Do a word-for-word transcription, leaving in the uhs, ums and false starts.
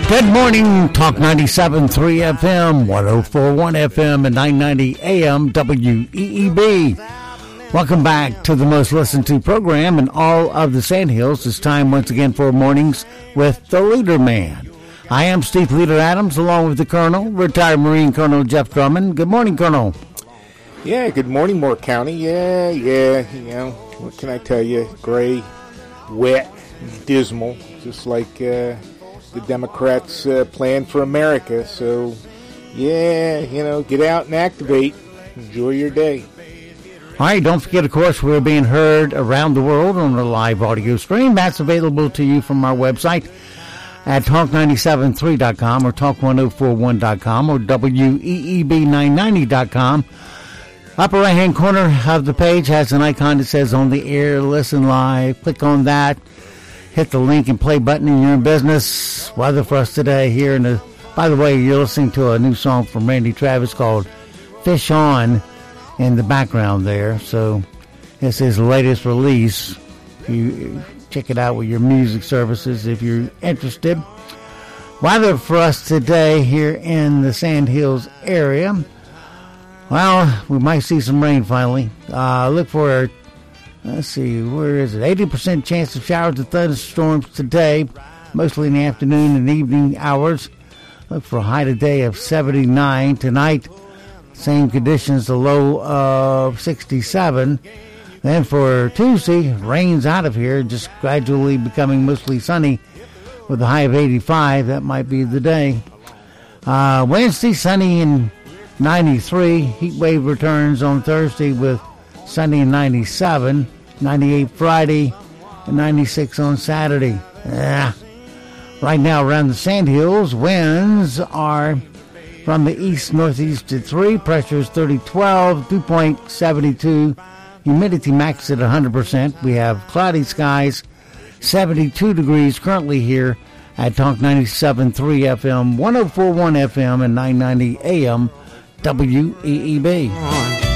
Good morning, Talk ninety-seven point three F M, one oh four point one F M, and nine ninety A M W E E B. Welcome back to the most listened to program in all of the Sandhills. It's time once again for Mornings with the Leader Man. I am Steve Leader Adams, along with the Colonel, retired Marine Colonel Jeff Drummond. Good morning, Colonel. Yeah, good morning, Moore County. Yeah, yeah, you know, what can I tell you? Gray, wet, dismal, just like uh, the Democrats' uh, plan for America. So, yeah, you know, get out and activate. Enjoy your day. All right, don't forget, of course, we're being heard around the world on a live audio stream. That's available to you from our website at talk nine seven three dot com or talk ten forty-one dot com or W E E B nine ninety dot com. Upper right-hand corner of the page has an icon that says On the Air, Listen Live. Click on that. Hit the link and play button in your business. Weather for us today here in the... By the way, you're listening to a new song from Randy Travis called Fish On in the background there. So this is the latest release. You check it out with your music services if you're interested. Weather for us today here in the Sandhills area. Well, we might see some rain finally. Uh, look for, let's see, where is it? eighty percent chance of showers and thunderstorms today, mostly in the afternoon and evening hours. Look for a high today of seventy-nine. Tonight, same conditions, a low of sixty-seven. Then for Tuesday, rain's out of here, just gradually becoming mostly sunny with a high of eighty-five. That might be the day. Uh, Wednesday, sunny and ninety-three. Heat wave returns on Thursday with sunny and ninety-seven. ninety-eight Friday and ninety-six on Saturday. Yeah. Right now around the Sandhills, winds are from the east-northeast at three. Pressure is thirty twelve. Dew point seventy-two. Humidity max at one hundred percent. We have cloudy skies, seventy-two degrees currently here at Talk ninety-seven point three F M, one oh four point one F M, and nine ninety A M W E E B.